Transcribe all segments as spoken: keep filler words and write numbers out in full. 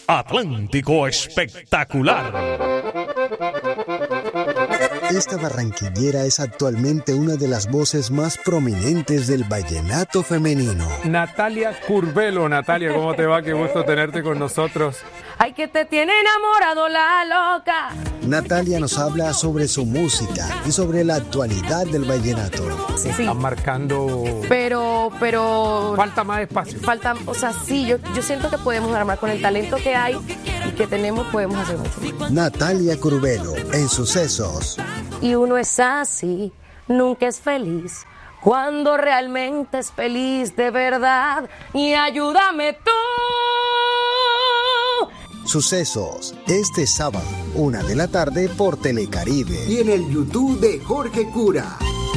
Atlántico Espectacular. Esta barranquillera es actualmente una de las voces más prominentes del vallenato femenino. Natalia Curbelo. Natalia, ¿cómo te va? Qué gusto tenerte con nosotros. Ay, que te tiene enamorado la loca. Natalia nos habla sobre su música y sobre la actualidad del vallenato. Sí. Están marcando... Pero, pero... Falta más espacio. Falta, o sea, sí, yo, yo siento que podemos armar con el talento que hay y que tenemos, podemos hacer mucho más. Natalia Curbelo, en Sucesos. Y uno es así, nunca es feliz, cuando realmente es feliz de verdad. Y ayúdame tú. Sucesos, este sábado, una de la tarde por Telecaribe. Y en el YouTube de Jorge Cura.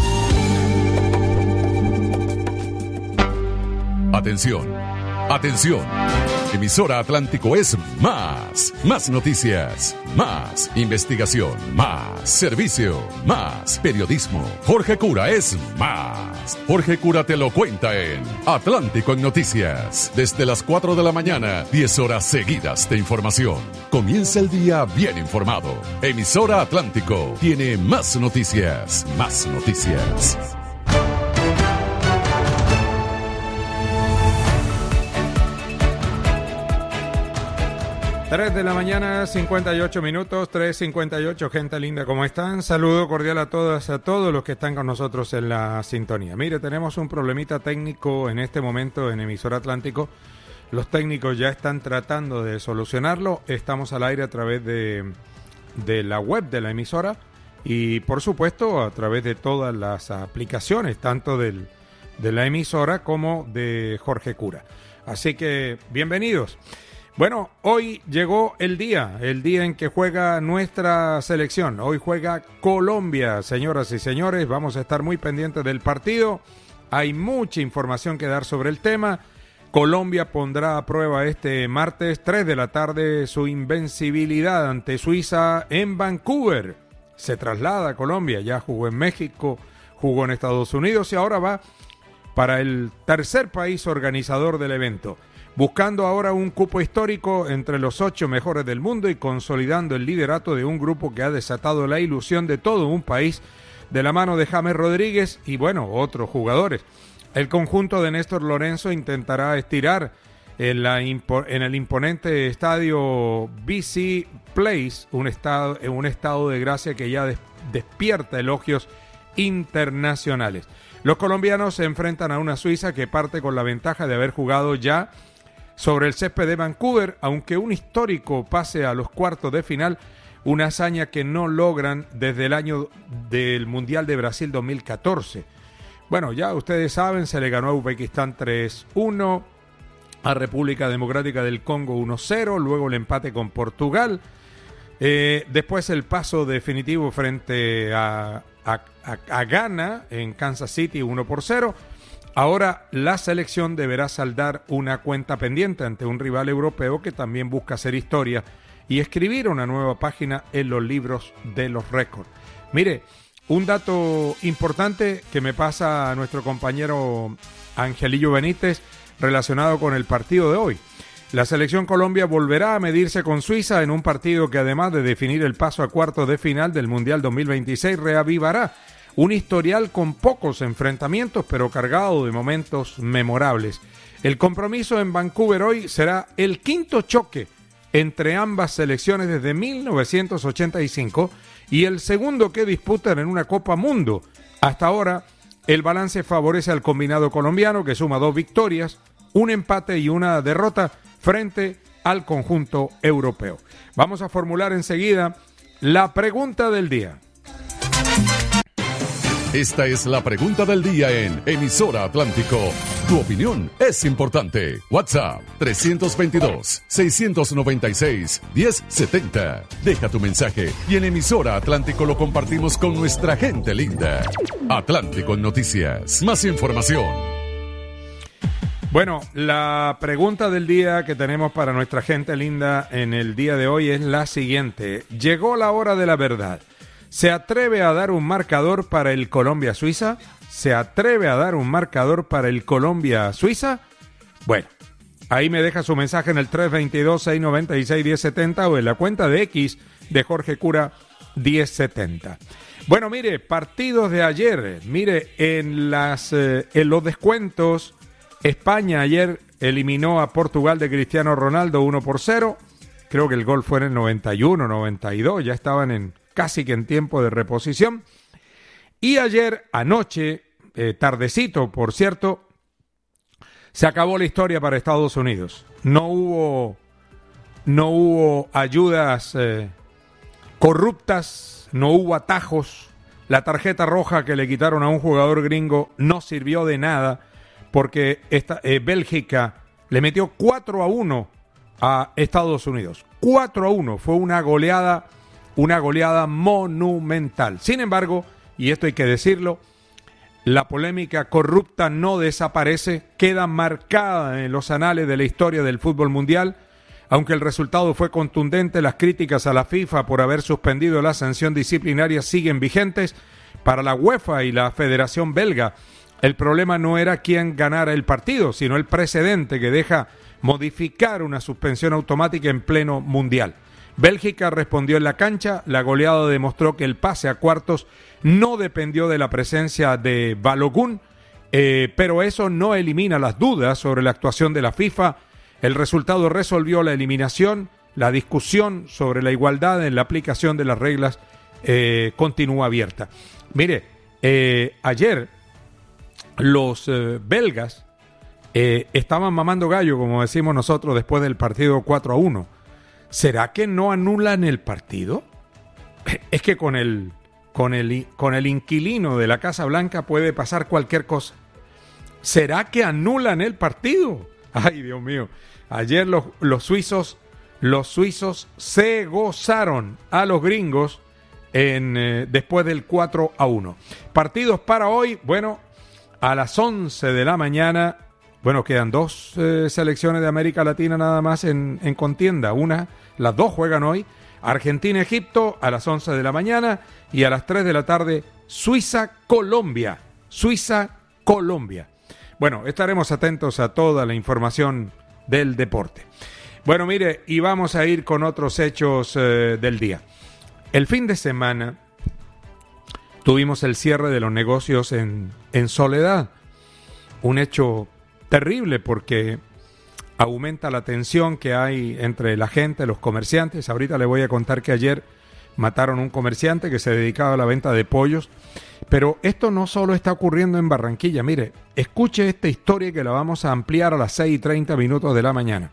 Atención, atención. Emisora Atlántico es más, más noticias, más investigación, más servicio, más periodismo. Jorge Cura es más. Jorge Cura te lo cuenta en Atlántico en Noticias. Desde las cuatro de la mañana, diez horas seguidas de información. Comienza el día bien informado. Emisora Atlántico tiene más noticias, más noticias. tres de la mañana, cincuenta y ocho minutos, tres cincuenta y ocho, gente linda, ¿cómo están? Saludo cordial a todas, a todos los que están con nosotros en la sintonía. Mire, tenemos un problemita técnico en este momento en Emisora Atlántico. Los técnicos ya están tratando de solucionarlo. Estamos al aire a través de, de la web de la emisora y, por supuesto, a través de todas las aplicaciones, tanto del, de la emisora como de Jorge Cura. Así que, bienvenidos. Bueno, hoy llegó el día, el día en que juega nuestra selección. Hoy juega Colombia, señoras y señores. Vamos a estar muy pendientes del partido. Hay mucha información que dar sobre el tema. Colombia pondrá a prueba este martes, tres de la tarde, su invencibilidad ante Suiza en Vancouver. Se traslada a Colombia, ya jugó en México, jugó en Estados Unidos y ahora va para el tercer país organizador del evento. Buscando ahora un cupo histórico entre los ocho mejores del mundo y consolidando el liderato de un grupo que ha desatado la ilusión de todo un país de la mano de James Rodríguez y, bueno, otros jugadores. El conjunto de Néstor Lorenzo intentará estirar en, la impo- en el imponente estadio B C Place, un estado, un estado de gracia que ya des- despierta elogios internacionales. Los colombianos se enfrentan a una Suiza que parte con la ventaja de haber jugado ya sobre el césped de Vancouver, aunque un histórico pase a los cuartos de final, una hazaña que no logran desde el año del Mundial de Brasil dos mil catorce. Bueno, ya ustedes saben, se le ganó a Uzbekistán tres uno, a República Democrática del Congo uno cero, luego el empate con Portugal, eh, después el paso definitivo frente a, a, a, a Ghana en Kansas City uno por cero. Ahora la selección deberá saldar una cuenta pendiente ante un rival europeo que también busca hacer historia y escribir una nueva página en los libros de los récords. Mire, un dato importante que me pasa a nuestro compañero Angelillo Benítez relacionado con el partido de hoy. La selección Colombia volverá a medirse con Suiza en un partido que, además de definir el paso a cuartos de final del Mundial dos mil veintiséis, reavivará un historial con pocos enfrentamientos, pero cargado de momentos memorables. El compromiso en Vancouver hoy será el quinto choque entre ambas selecciones desde mil novecientos ochenta y cinco y el segundo que disputan en una Copa Mundo. Hasta ahora, el balance favorece al combinado colombiano, que suma dos victorias, un empate y una derrota frente al conjunto europeo. Vamos a formular enseguida la pregunta del día. Esta es la pregunta del día en Emisora Atlántico. Tu opinión es importante. WhatsApp tres veintidós, seiscientos noventa y seis, diez setenta. Deja tu mensaje y en Emisora Atlántico lo compartimos con nuestra gente linda. Atlántico en Noticias. Más información. Bueno, la pregunta del día que tenemos para nuestra gente linda en el día de hoy es la siguiente. Llegó la hora de la verdad. ¿Se atreve a dar un marcador para el Colombia-Suiza? ¿Se atreve a dar un marcador para el Colombia-Suiza? Bueno, Ahí me deja su mensaje en el tres dos dos, seis nueve seis, uno cero siete cero o en la cuenta de X de Jorge Cura diez setenta. Bueno, mire, partidos de ayer. Mire, en, las, eh, en los descuentos, España ayer eliminó a Portugal de Cristiano Ronaldo uno por cero. Creo que el gol fue en el noventa y uno, noventa y dos. Ya estaban en casi que en tiempo de reposición. Y ayer, anoche, eh, tardecito, por cierto, se acabó la historia para Estados Unidos. No hubo, no hubo ayudas eh, corruptas, no hubo atajos. La tarjeta roja que le quitaron a un jugador gringo no sirvió de nada porque esta, eh, Bélgica le metió cuatro a uno a Estados Unidos. cuatro a uno, fue una goleada, una goleada monumental. Sin embargo, y esto hay que decirlo, la polémica corrupta no desaparece, queda marcada en los anales de la historia del fútbol mundial. Aunque el resultado fue contundente, las críticas a la FIFA por haber suspendido la sanción disciplinaria siguen vigentes. Para la UEFA y la Federación Belga, el problema no era quién ganara el partido, sino el precedente que deja modificar una suspensión automática en pleno mundial. Bélgica respondió en la cancha, la goleada demostró que el pase a cuartos no dependió de la presencia de Balogun, eh, pero eso no elimina las dudas sobre la actuación de la FIFA. El resultado resolvió la eliminación, la discusión sobre la igualdad en la aplicación de las reglas eh, continúa abierta. Mire, eh, ayer los eh, belgas eh, estaban mamando gallo, como decimos nosotros, después del partido cuatro a uno. ¿Será que no anulan el partido? Es que con el, con el, con el inquilino de la Casa Blanca puede pasar cualquier cosa. ¿Será que anulan el partido? Ay, Dios mío. Ayer los, los suizos, los suizos se gozaron a los gringos en, eh, después del cuatro a uno. Partidos para hoy, bueno, a las once de la mañana, bueno, quedan dos eh, selecciones de América Latina nada más en, en contienda. Una, las dos juegan hoy. Argentina-Egipto a las once de la mañana y a las tres de la tarde Suiza-Colombia. Suiza-Colombia. Bueno, estaremos atentos a toda la información del deporte. Bueno, mire, y vamos a ir con otros hechos eh, del día. El fin de semana tuvimos el cierre de los negocios en, en Soledad. Un hecho terrible porque aumenta la tensión que hay entre la gente, los comerciantes. Ahorita le voy a contar que ayer mataron a un comerciante que se dedicaba a la venta de pollos. Pero esto no solo está ocurriendo en Barranquilla. Mire, escuche esta historia que la vamos a ampliar a las seis y treinta minutos de la mañana.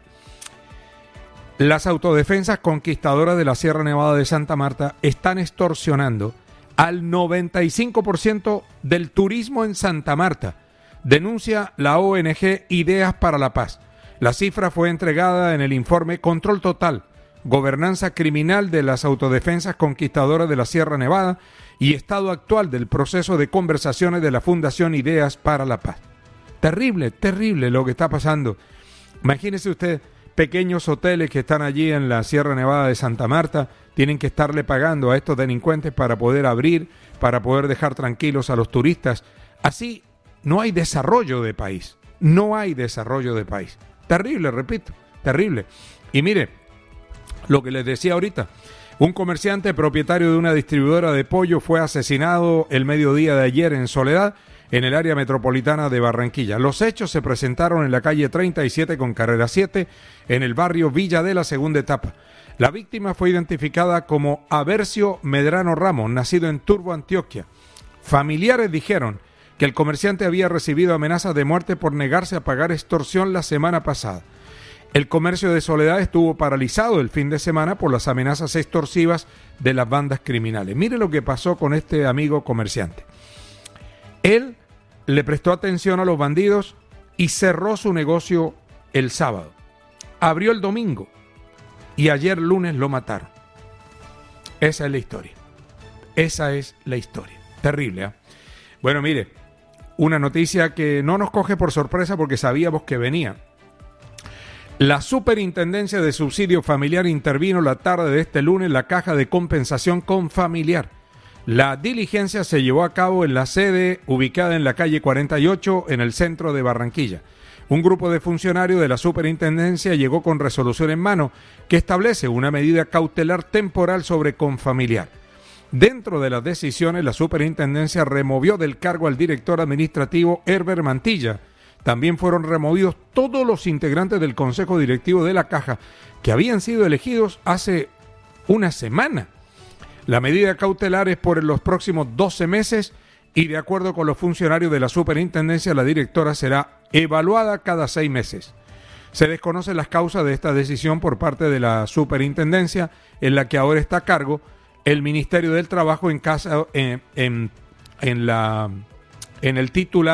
Las autodefensas conquistadoras de la Sierra Nevada de Santa Marta están extorsionando al noventa y cinco por ciento del turismo en Santa Marta, denuncia la O N G Ideas para la Paz. La cifra fue entregada en el informe Control Total, Gobernanza Criminal de las Autodefensas Conquistadoras de la Sierra Nevada y estado actual del proceso de conversaciones de la Fundación Ideas para la Paz. Terrible, terrible lo que está pasando. Imagínese usted, pequeños hoteles que están allí en la Sierra Nevada de Santa Marta tienen que estarle pagando a estos delincuentes para poder abrir, para poder dejar tranquilos a los turistas. Así no hay desarrollo de país, no hay desarrollo de país. Terrible, repito, terrible. Y mire, lo que les decía ahorita, un comerciante propietario de una distribuidora de pollo fue asesinado el mediodía de ayer en Soledad, en el área metropolitana de Barranquilla. Los hechos se presentaron en la calle treinta y siete con carrera siete, en el barrio Villa de la Segunda Etapa. La víctima fue identificada como Aversio Medrano Ramos, nacido en Turbo, Antioquia. Familiares dijeron que el comerciante había recibido amenazas de muerte por negarse a pagar extorsión la semana pasada. El comercio de Soledad estuvo paralizado el fin de semana por las amenazas extorsivas de las bandas criminales. Mire lo que pasó con este amigo comerciante. Él le prestó atención a los bandidos y cerró su negocio el sábado. Abrió el domingo y ayer lunes lo mataron. Esa es la historia. Esa es la historia. Terrible, ¿eh? Bueno, mire, una noticia que no nos coge por sorpresa porque sabíamos que venía. La Superintendencia de Subsidio Familiar intervino la tarde de este lunes en la caja de compensación Confamiliar. La diligencia se llevó a cabo en la sede ubicada en la calle cuarenta y ocho en el centro de Barranquilla. Un grupo de funcionarios de la superintendencia llegó con resolución en mano que establece una medida cautelar temporal sobre Confamiliar. Dentro de las decisiones, la superintendencia removió del cargo al director administrativo Herbert Mantilla. También fueron removidos todos los integrantes del consejo directivo de la Caja que habían sido elegidos hace una semana. La medida cautelar es por los próximos doce meses y de acuerdo con los funcionarios de la superintendencia, la directora será evaluada cada seis meses. Se desconocen las causas de esta decisión por parte de la superintendencia, en la que ahora está a cargo el Ministerio del Trabajo en, casa, en, en, en, la, en el titular